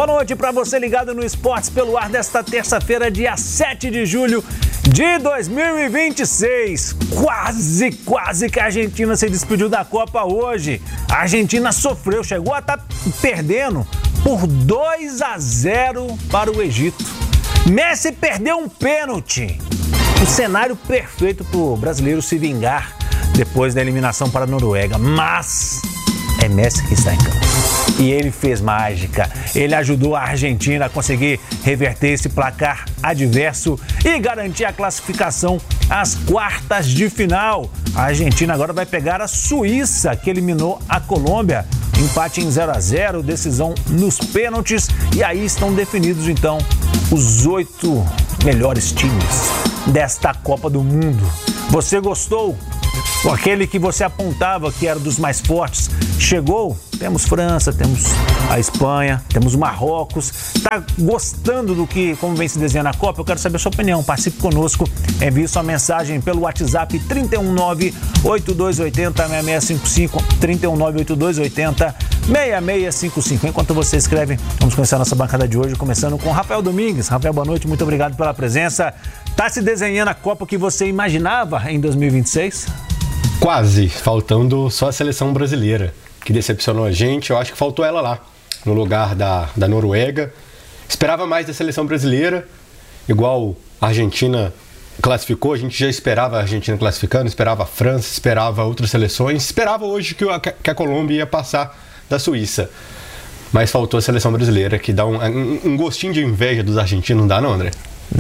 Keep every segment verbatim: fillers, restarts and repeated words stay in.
Boa noite para você ligado no Esportes pelo Ar desta terça-feira, dia sete de julho de dois mil e vinte e seis. Quase, quase que a Argentina se despediu da Copa hoje. A Argentina sofreu, chegou a estar perdendo por dois a zero para o Egito. Messi perdeu um pênalti. O cenário perfeito para o brasileiro se vingar depois da eliminação para a Noruega. Mas é Messi que está em campo. E ele fez mágica. Ele ajudou a Argentina a conseguir reverter esse placar adverso e garantir a classificação às quartas de final. A Argentina agora vai pegar a Suíça, que eliminou a Colômbia. Empate em zero a zero, decisão nos pênaltis. E aí estão definidos, então, os oito melhores times desta Copa do Mundo. Você gostou? Ou aquele que você apontava que era dos mais fortes chegou? Temos França, temos a Espanha, temos o Marrocos. Tá gostando do que, como vem se desenhando a Copa? Eu quero saber a sua opinião. Participe conosco, envie sua mensagem pelo WhatsApp trinta e um nove, oito dois oito zero, seis seis cinco cinco, trinta e um nove, oito dois oito zero, seis seis cinco cinco. Enquanto você escreve, vamos começar a nossa bancada de hoje, começando com Rafael Domingues. Rafael, boa noite, muito obrigado pela presença. Tá se desenhando a Copa que você imaginava em dois mil e vinte e seis? Quase, faltando só a seleção brasileira, que decepcionou a gente. Eu acho que faltou ela lá, no lugar da, da Noruega. Esperava mais da seleção brasileira, igual a Argentina classificou, a gente já esperava a Argentina classificando, esperava a França, esperava outras seleções, esperava hoje que a, que a Colômbia ia passar da Suíça. Mas faltou a seleção brasileira, que dá um, um, um gostinho de inveja dos argentinos, não dá não, André?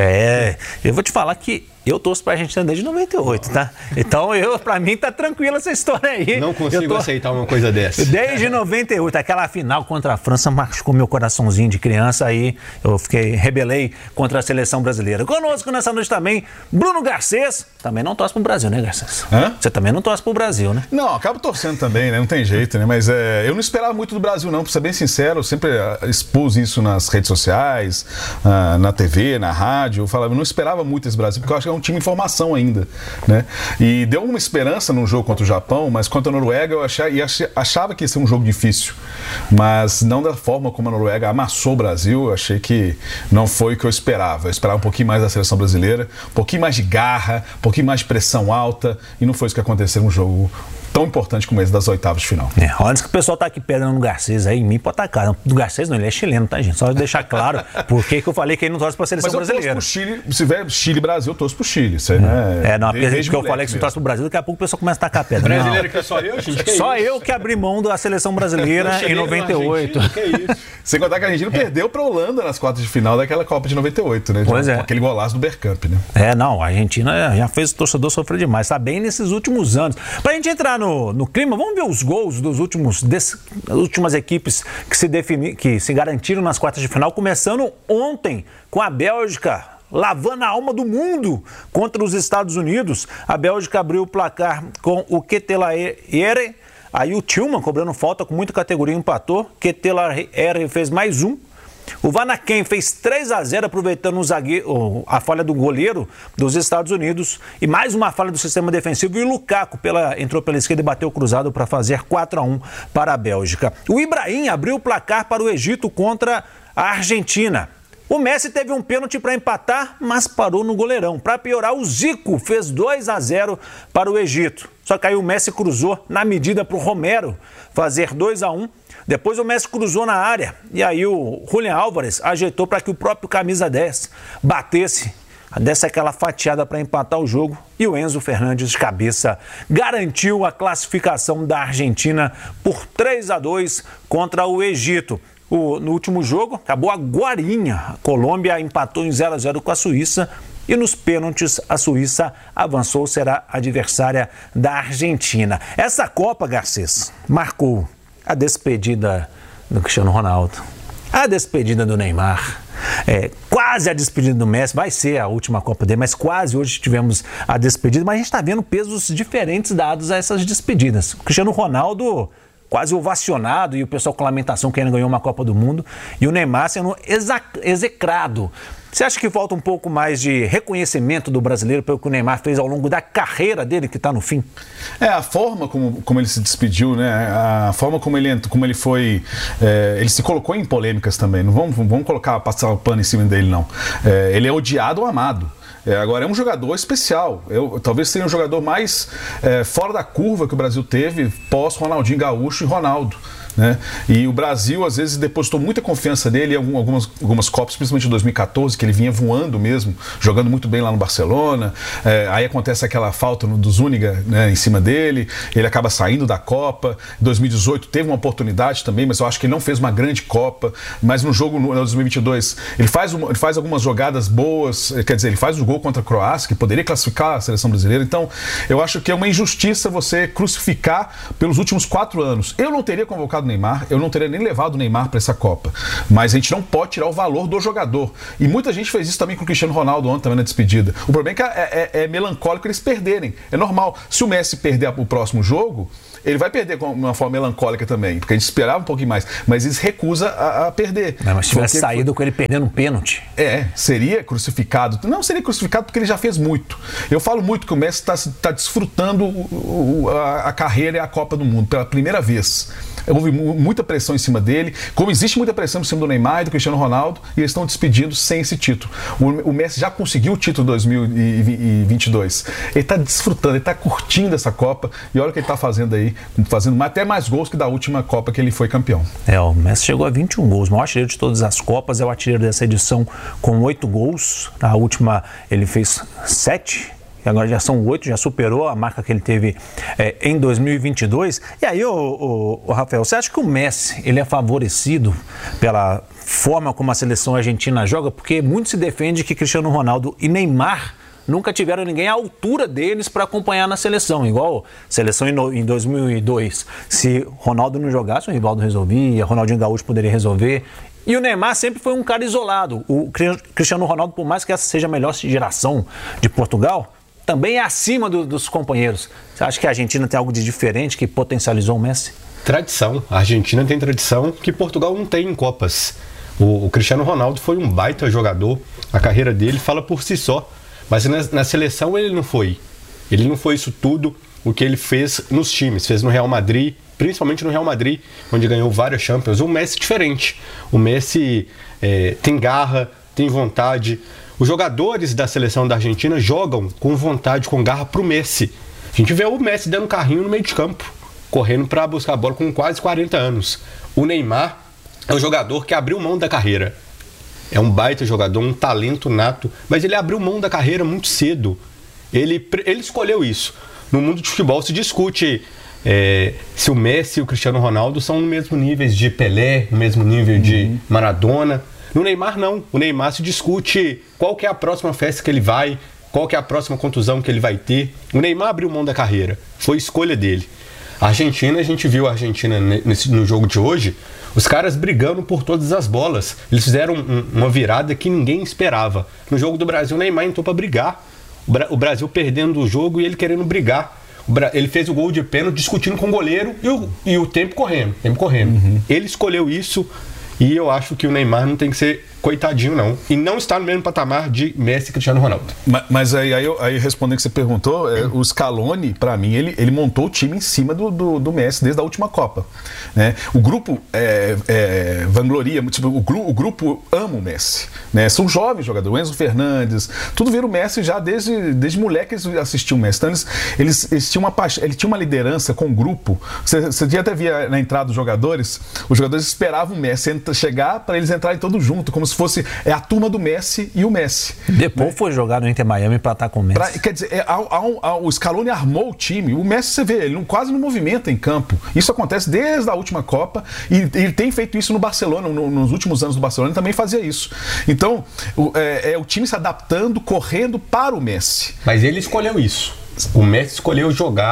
É, eu vou te falar que eu torço pra Argentina desde noventa e oito, tá? Então, eu, pra mim, tá tranquila essa história aí. Não consigo tô... aceitar uma coisa dessa. Desde noventa e oito, aquela final contra a França machucou meu coraçãozinho de criança, aí eu fiquei, rebelei contra a seleção brasileira. Conosco nessa noite também, Bruno Garcês. Também não torce pro Brasil, né, Garcês? Hã? Você também não torce pro Brasil, né? Não, acabo torcendo também, né? Não tem jeito, né? Mas é, eu não esperava muito do Brasil, não. Pra ser bem sincero, eu sempre expus isso nas redes sociais, uh, na T V, na rádio. Eu falava, eu não esperava muito esse Brasil, porque eu acho que é um time em formação ainda, né? E deu uma esperança no jogo contra o Japão, mas contra a Noruega eu achava, achava que ia ser um jogo difícil, mas não da forma como a Noruega amassou o Brasil. Eu achei que não foi o que eu esperava. Eu esperava um pouquinho mais da seleção brasileira, um pouquinho mais de garra, um pouquinho mais de pressão alta, e não foi isso que aconteceu num jogo tão importante como esse das oitavas de final. É, olha que o pessoal tá aqui pegando no Garcês aí, em mim pode atacar. Não, do Garcês não, ele é chileno, tá, gente? Só deixar claro por que eu falei que ele não torce pra seleção Mas eu brasileira. Mas eu torço pro Chile, se tiver Chile e Brasil, eu torço pro Chile. Isso aí, né? É, não, porque eu falei que você torce pro Brasil, daqui a pouco o pessoal começa a tacar pedra. Brasileiro que é só eu, gente? Que só isso? eu que abri mão da seleção brasileira em noventa e oito. Que é isso? Sem contar que a Argentina é. perdeu pra Holanda nas quartas de final daquela Copa de noventa e oito, né? Pois é. Aquele golaço do Bergkamp, né? É, não, a Argentina já fez o torcedor sofrer demais, tá bem nesses últimos anos. Pra gente entrar no, no clima, vamos ver os gols dos últimos, das últimas equipes que se, defini, que se garantiram nas quartas de final, começando ontem com a Bélgica, lavando a alma do mundo contra os Estados Unidos. A Bélgica abriu o placar com o Ketelaere, aí o Tillman cobrando falta com muita categoria, empatou. Ketelaere fez mais um. O Vanaken fez três a zero, aproveitando o zagueiro, a falha do goleiro dos Estados Unidos, e mais uma falha do sistema defensivo, e o Lukaku pela, entrou pela esquerda e bateu cruzado para fazer quatro a um para a Bélgica. O Ibrahim abriu o placar para o Egito contra a Argentina. O Messi teve um pênalti para empatar, mas parou no goleirão. Para piorar, o Zico fez dois a zero para o Egito. Só que aí o Messi cruzou na medida para o Romero fazer dois a um. Depois o Messi cruzou na área e aí o Julián Álvares ajeitou para que o próprio camisa dez batesse, desse aquela fatiada para empatar o jogo, e o Enzo Fernandes de cabeça garantiu a classificação da Argentina por três a dois contra o Egito. O, no último jogo, acabou agorinha, a Colômbia empatou em zero a zero com a Suíça, e nos pênaltis a Suíça avançou, será adversária da Argentina. Essa Copa, Garcês, marcou a despedida do Cristiano Ronaldo, a despedida do Neymar, é, quase a despedida do Messi. Vai ser a última Copa dele, mas quase hoje tivemos a despedida. Mas a gente está vendo pesos diferentes dados a essas despedidas. O Cristiano Ronaldo quase ovacionado, e o pessoal com lamentação que ele ganhou uma Copa do Mundo, e o Neymar sendo execrado. Você acha que falta um pouco mais de reconhecimento do brasileiro pelo que o Neymar fez ao longo da carreira dele, que está no fim? É, a forma como, como ele se despediu, né? A forma como ele, como ele foi... É, ele se colocou em polêmicas também. Não vamos, vamos colocar, passar o pano em cima dele, não. É, ele é odiado ou amado. É, agora, é um jogador especial. Eu, talvez seja um jogador mais é, fora da curva que o Brasil teve pós Ronaldinho Gaúcho e Ronaldo. Né? E o Brasil, às vezes, depositou muita confiança nele em algumas, algumas Copas, principalmente em dois mil e catorze, que ele vinha voando mesmo, jogando muito bem lá no Barcelona. É, aí acontece aquela falta no, do Zúñiga, né, em cima dele, ele acaba saindo da Copa. Em dois mil e dezoito teve uma oportunidade também, mas eu acho que ele não fez uma grande Copa. Mas no jogo no dois mil e vinte e dois, ele faz, uma, ele faz algumas jogadas boas, quer dizer, ele faz o gol contra a Croácia, que poderia classificar a seleção brasileira. Então, eu acho que é uma injustiça você crucificar pelos últimos quatro anos. Eu não teria convocado Neymar, eu não teria nem levado o Neymar para essa Copa, mas a gente não pode tirar o valor do jogador, e muita gente fez isso também com o Cristiano Ronaldo ontem também na despedida. O problema é que é, é, é melancólico eles perderem, é normal. Se o Messi perder o próximo jogo, ele vai perder de uma forma melancólica também, porque a gente esperava um pouquinho mais, mas ele se recusa a, a perder. Não, mas se tivesse saído com ele perdendo um pênalti. É, seria crucificado. Não seria crucificado porque ele já fez muito. Eu falo muito que o Messi está tá desfrutando o, o, a, a carreira e a Copa do Mundo pela primeira vez. Houve muita pressão em cima dele, como existe muita pressão em cima do Neymar e do Cristiano Ronaldo, e eles estão despedindo sem esse título. O, o Messi já conseguiu o título dois mil e vinte e dois. Ele está desfrutando, ele está curtindo essa Copa, e olha o que ele está fazendo aí, fazendo até mais gols que da última Copa que ele foi campeão. É, o Messi chegou a vinte e um gols, o maior artilheiro de todas as Copas, é o artilheiro dessa edição com oito gols. Na última ele fez sete. E agora já são oito, já superou a marca que ele teve é, em dois mil e vinte e dois. E aí, ô, ô, ô, Rafael, você acha que o Messi ele é favorecido pela forma como a seleção argentina joga? Porque muito se defende que Cristiano Ronaldo e Neymar nunca tiveram ninguém à altura deles para acompanhar na seleção. Igual a seleção em dois mil e dois. Se Ronaldo não jogasse, o Rivaldo resolvia, Ronaldinho Gaúcho poderia resolver. E o Neymar sempre foi um cara isolado. O Cristiano Ronaldo, por mais que essa seja a melhor geração de Portugal, também é acima do, dos companheiros. Você acha que a Argentina tem algo de diferente que potencializou o Messi? Tradição. A Argentina tem tradição que Portugal não tem em Copas. O, o Cristiano Ronaldo foi um baita jogador. A carreira dele fala por si só. Mas na, na seleção ele não foi. Ele não foi isso tudo o que ele fez nos times. Fez no Real Madrid, principalmente no Real Madrid, onde ganhou várias Champions. O Messi é diferente. O Messi é, tem garra, tem vontade. Os jogadores da seleção da Argentina jogam com vontade, com garra pro Messi. A gente vê o Messi dando carrinho no meio de campo, correndo para buscar a bola com quase quarenta anos. O Neymar é um jogador que abriu mão da carreira. É um baita jogador, um talento nato, mas ele abriu mão da carreira muito cedo. Ele, ele escolheu isso. No mundo de futebol se discute é, se o Messi e o Cristiano Ronaldo são no mesmo nível de Pelé, no mesmo nível de Maradona. No Neymar não, o Neymar se discute qual que é a próxima festa que ele vai, qual que é a próxima contusão que ele vai ter. O Neymar abriu mão da carreira, foi escolha dele. A Argentina, a gente viu a Argentina nesse, no jogo de hoje, os caras brigando por todas as bolas. Eles fizeram um, uma virada que ninguém esperava. No jogo do Brasil, o Neymar entrou para brigar. O, Bra- o Brasil perdendo o jogo e ele querendo brigar. O Bra- ele fez o gol de pênalti discutindo com o goleiro e o, e o tempo correndo, tempo correndo. Uhum. Ele escolheu isso. E eu acho que o Neymar não tem que ser coitadinho, não. E não está no mesmo patamar de Messi e Cristiano Ronaldo. Mas, mas aí, aí, aí respondendo o que você perguntou, é, o Scaloni, para mim, ele, ele montou o time em cima do, do, do Messi desde a última Copa. Né? O grupo é, é, vangloria, tipo, o, gru, o grupo ama o Messi. Né? São jovens jogadores, o Enzo Fernandes, tudo vira o Messi já desde, desde moleque eles assistiam o Messi. Então eles, eles, eles tinham uma paixão, ele tinha uma liderança com o grupo. Você, você já até via na entrada dos jogadores, os jogadores esperavam o Messi chegar para eles entrarem todos juntos, como se fosse é a turma do Messi e o Messi. Depois né? Foi jogar no Inter Miami para estar com o Messi. Pra, quer dizer, é, ao, ao, ao, o Scaloni armou o time. O Messi, você vê, ele não, quase não movimenta em campo. Isso acontece desde a última Copa e ele tem feito isso no Barcelona, no, nos últimos anos do Barcelona ele também fazia isso. Então, o, é, é o time se adaptando, correndo para o Messi. Mas ele escolheu isso. O Messi escolheu jogar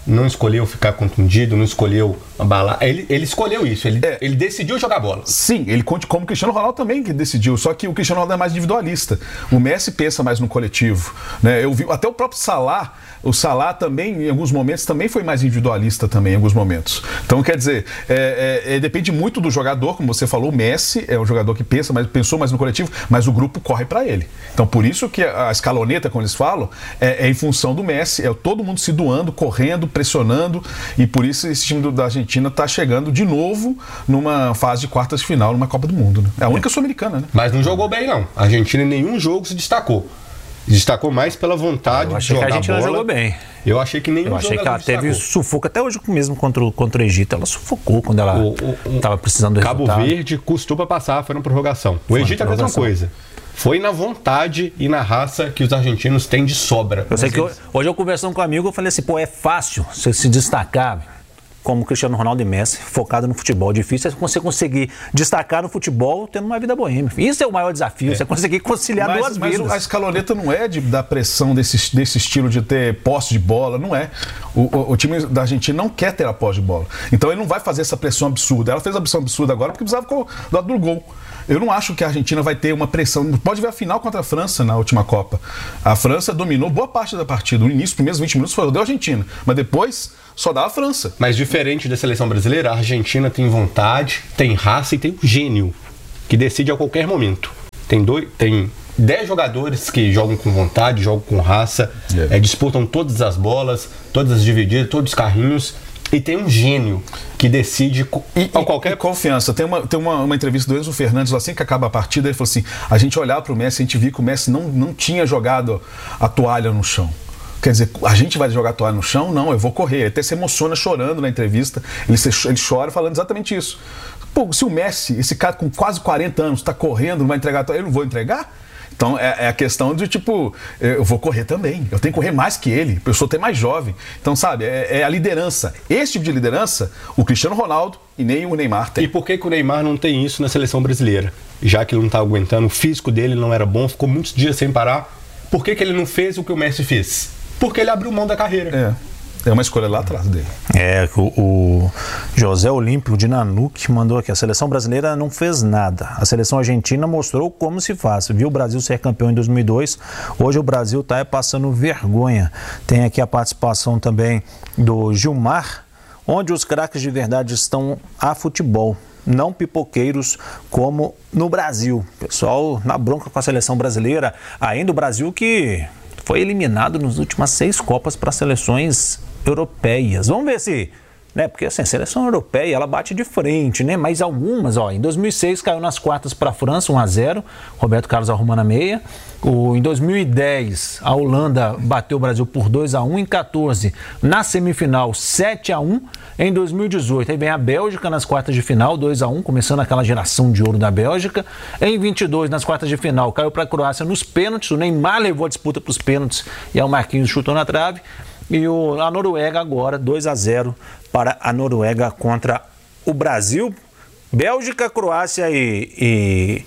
não escolheu ficar contundido, não escolheu abalar. Ele, ele escolheu isso, ele, é. ele decidiu jogar bola. Sim, ele conta como o Cristiano Ronaldo também que decidiu, só que o Cristiano Ronaldo é mais individualista. O Messi pensa mais no coletivo, né? Eu vi até o próprio Salah, o Salah também, em alguns momentos, também foi mais individualista também, em alguns momentos. Então, quer dizer, é, é, é, depende muito do jogador, como você falou, o Messi é um jogador que pensa mais, pensou mais no coletivo, mas o grupo corre para ele. Então, por isso que a escaloneta, como eles falam, é, é em função do Messi, é todo mundo se doando, correndo, pressionando, e por isso esse time do, da Argentina está chegando de novo numa fase de quartas de final, numa Copa do Mundo. Né? É a única sul-americana, né? Mas não jogou bem, não. A Argentina em nenhum jogo se destacou. Destacou mais pela vontade de jogar bola. Eu achei que a Argentina jogou bem. Eu achei que nenhum Eu achei que ela teve sufoco, até hoje mesmo contra o, contra o Egito, ela sufocou quando ela estava precisando do Cabo resultado. Verde custou para passar, foi na prorrogação. O Egito é a mesma coisa. Foi na vontade e na raça que os argentinos têm de sobra. Eu sei que eles... hoje eu conversando com um amigo, eu falei assim, pô, é fácil você se destacar como Cristiano Ronaldo e Messi, focado no futebol. Difícil é você conseguir destacar no futebol tendo uma vida boêmia. Isso é o maior desafio, é. Você conseguir conciliar mas, duas mas vidas. Mas a escaloneta não é de, da pressão desse, desse estilo de ter posse de bola, não é. O, o, o time da Argentina não quer ter a posse de bola. Então ele não vai fazer essa pressão absurda. Ela fez a pressão absurda agora porque precisava do lado do gol. Eu não acho que a Argentina vai ter uma pressão. Pode ver a final contra a França na última Copa. A França dominou boa parte da partida. No início, os primeiros vinte minutos, foi deu a Argentina. Mas depois, só dá a França. Mas diferente da seleção brasileira, a Argentina tem vontade, tem raça e tem um gênio que decide a qualquer momento. Tem dois, tem dez jogadores que jogam com vontade, jogam com raça, é. É, disputam todas as bolas, todas as divididas, todos os carrinhos. E tem um gênio que decide e, a qualquer... E confiança. Tem, uma, tem uma, uma entrevista do Enzo Fernandes, assim que acaba a partida, ele falou assim, a gente olhava para o Messi, a gente viu que o Messi não, não tinha jogado a toalha no chão. Quer dizer, a gente vai jogar a toalha no chão? Não, eu vou correr. Ele até se emociona chorando na entrevista, ele, se, ele chora falando exatamente isso. Pô, se o Messi, esse cara com quase quarenta anos, está correndo, não vai entregar a toalha, eu não vou entregar? Então é, é a questão de tipo, eu vou correr também, eu tenho que correr mais que ele, eu sou até mais jovem. Então, sabe, é, é a liderança. Esse tipo de liderança, o Cristiano Ronaldo e nem o Neymar tem. E por que, que o Neymar não tem isso na seleção brasileira? Já que ele não está aguentando, o físico dele não era bom, ficou muitos dias sem parar. Por que, que ele não fez o que o Messi fez? Porque ele abriu mão da carreira. É. É uma escolha lá atrás dele. É, o, o José Olímpio de Nanuque mandou aqui, a seleção brasileira não fez nada. A seleção argentina mostrou como se faz. Viu o Brasil ser campeão em dois mil e dois, hoje o Brasil está passando vergonha. Tem aqui a participação também do Gilmar, onde os craques de verdade estão a futebol, não pipoqueiros como no Brasil. Pessoal na bronca com a seleção brasileira, ainda o Brasil que foi eliminado nas últimas seis Copas para seleções europeias. Vamos ver se, né, porque assim, a seleção europeia, ela bate de frente, né, mas algumas, ó, em dois mil e seis caiu nas quartas para a França, um a zero, Roberto Carlos arrumando a meia. O, em dois mil e dez, a Holanda bateu o Brasil por dois a um, em quatorze, na semifinal, sete a um, em dois mil e dezoito, aí vem a Bélgica nas quartas de final, dois a um, começando aquela geração de ouro da Bélgica. Em vinte e dois, nas quartas de final, caiu para a Croácia nos pênaltis, o Neymar levou a disputa para os pênaltis e o Marquinhos chutou na trave. E o, a Noruega agora, dois a zero para a Noruega contra o Brasil. Bélgica, Croácia e, e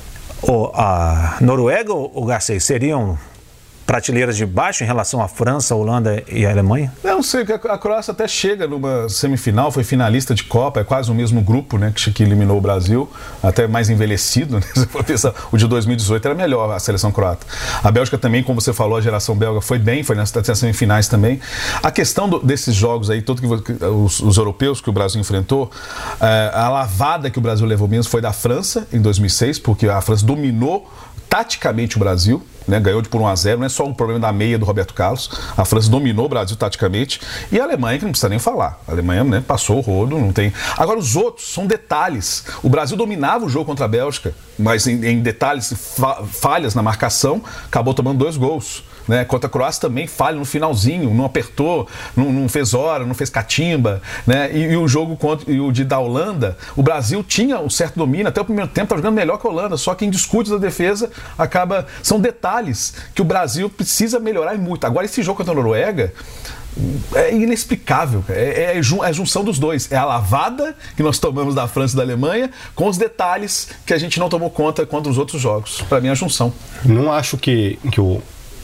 o, a Noruega, o Garcês, seriam prateleiras de baixo em relação à França, a Holanda e a Alemanha? Eu não sei, a Croácia até chega numa semifinal, foi finalista de Copa, é quase o mesmo grupo, né, que, que eliminou o Brasil, até mais envelhecido, né? Se for pensar, o de dois mil e dezoito era melhor a seleção croata. A Bélgica também, como você falou, a geração belga foi bem, foi nas semifinais também. A questão do, desses jogos aí, todo que, os, os europeus que o Brasil enfrentou, é, a lavada que o Brasil levou mesmo foi da França em dois mil e seis, porque a França dominou taticamente o Brasil, né, ganhou de por um a zero, não é só um problema da meia do Roberto Carlos, a França dominou o Brasil taticamente, e a Alemanha, que não precisa nem falar, a Alemanha, né, passou o rodo, não tem... Agora os outros são detalhes, o Brasil dominava o jogo contra a Bélgica, mas em, em detalhes, fa- falhas na marcação, acabou tomando dois gols. Né? Contra a Croácia também falha no finalzinho, não apertou, não, não fez hora, não fez catimba, né? E, e o jogo contra e o de da Holanda, o Brasil tinha um certo domínio, até o primeiro tempo estava jogando melhor que a Holanda, só que em discute da defesa acaba, são detalhes que o Brasil precisa melhorar muito. Agora esse jogo contra a Noruega é inexplicável, é, é, é a junção dos dois, é a lavada que nós tomamos da França e da Alemanha com os detalhes que a gente não tomou conta contra os outros jogos. Para mim é a junção. Não acho que, que o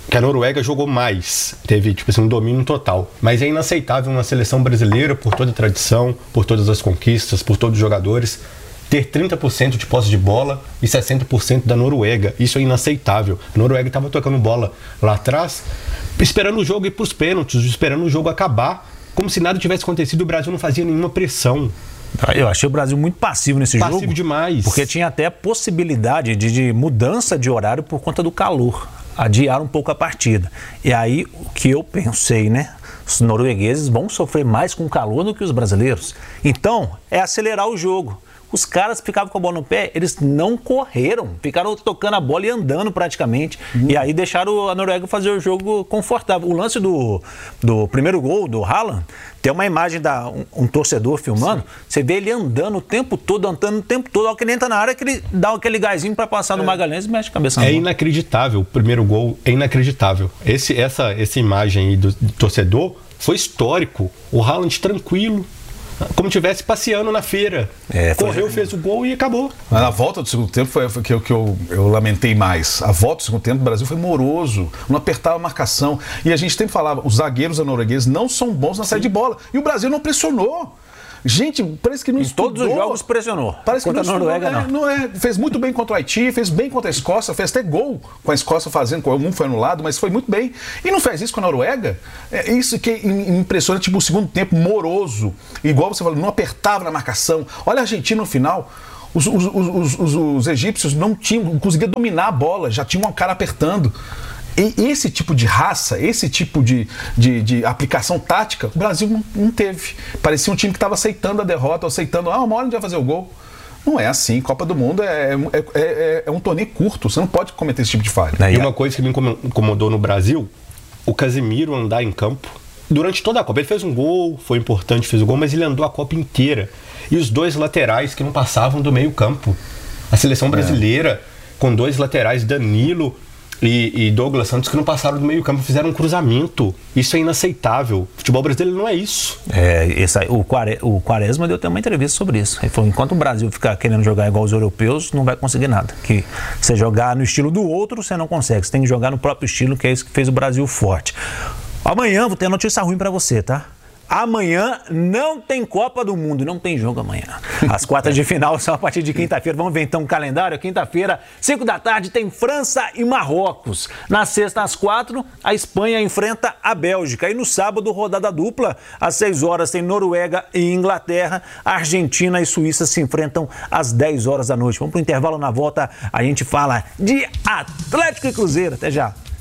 que a Noruega jogou mais, teve tipo assim, um domínio total. Mas é inaceitável uma seleção brasileira, por toda a tradição, por todas as conquistas, por todos os jogadores, ter trinta por cento de posse de bola e sessenta por cento da Noruega. Isso é inaceitável. A Noruega estava tocando bola lá atrás, esperando o jogo ir para os pênaltis, esperando o jogo acabar, como se nada tivesse acontecido. O Brasil não fazia nenhuma pressão. Eu achei o Brasil muito passivo nesse passivo jogo. Passivo demais. Porque tinha até a possibilidade de, de mudança de horário por conta do calor. Adiar um pouco a partida. E aí, o que eu pensei, né? Os noruegueses vão sofrer mais com o calor do que os brasileiros. Então, é acelerar o jogo. Os caras ficavam com a bola no pé, eles não correram, ficaram tocando a bola e andando praticamente. Uhum. E aí deixaram a Noruega fazer o jogo confortável. O lance do, do primeiro gol, do Haaland, tem uma imagem da um, um torcedor filmando, sim. Você vê ele andando o tempo todo, andando o tempo todo, ao que ele entra na área, que ele dá aquele gásinho para passar é. no Magalhães e mexe a cabeça na É bola. Inacreditável, o primeiro gol é inacreditável. Esse, essa, essa imagem aí do, do torcedor foi histórico. O Haaland tranquilo, como tivesse passeando na feira. É, correu, fez o gol e acabou. A volta do segundo tempo foi, foi que, eu, que eu, eu lamentei mais. A volta do segundo tempo do Brasil foi moroso, não apertava a marcação. E a gente sempre falava, os zagueiros noruegueses não são bons na saída de bola. E o Brasil não pressionou. Gente, parece que não em estudou. Todos os jogos pressionou. Parece que contra não a Noruega, estudou, não. É, não é. Fez muito bem contra o Haiti, fez bem contra a Escócia, fez até gol com a Escócia fazendo, um foi anulado, mas foi muito bem. E não fez isso com a Noruega? É isso que me impressiona, tipo, o segundo tempo moroso. Igual você falou, não apertava na marcação. Olha a Argentina no final. Os, os, os, os, os egípcios não tinham, não conseguiam dominar a bola, já tinham um cara apertando. E esse tipo de raça, esse tipo de, de, de aplicação tática, o Brasil não, não teve. Parecia um time que estava aceitando a derrota, aceitando, ah, uma hora a gente vai fazer o gol. Não é assim. Copa do Mundo é, é, é, é um torneio curto, você não pode cometer esse tipo de falha. E uma coisa que me incomodou no Brasil, o Casemiro andar em campo. Durante toda a Copa, ele fez um gol, foi importante, fez o gol, mas ele andou a Copa inteira. E os dois laterais que não passavam do meio campo. A seleção brasileira, é. com dois laterais, Danilo E, e Douglas Santos, que não passaram do meio campo, fizeram um cruzamento. Isso é inaceitável. O futebol brasileiro não é isso. É, esse aí, o, Quare, o Quaresma deu até uma entrevista sobre isso. Ele falou, enquanto o Brasil ficar querendo jogar igual os europeus, não vai conseguir nada. Que você jogar no estilo do outro, você não consegue. Você tem que jogar no próprio estilo, que é isso que fez o Brasil forte. Amanhã vou ter notícia ruim pra você, tá? Amanhã não tem Copa do Mundo, não tem jogo amanhã. As quartas de final são a partir de quinta-feira. Vamos ver então o calendário. Quinta-feira, cinco da tarde, tem França e Marrocos. Na sexta, às quatro, a Espanha enfrenta a Bélgica. E no sábado, rodada dupla, às seis horas, tem Noruega e Inglaterra. A Argentina e Suíça se enfrentam às dez horas da noite. Vamos pro intervalo. Na volta, a gente fala de Atlético e Cruzeiro. Até já.